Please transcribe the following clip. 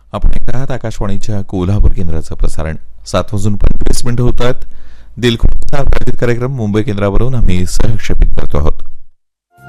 आपण ऐकत आहात आकाशवाणीच्या कोल्हापूर केंद्राचं प्रसारण. 7:25 होतात. दिलखुलासा प्रायोजित कार्यक्रम मुंबई केंद्रावरून आम्ही सहक्षेपित करतो आहोत.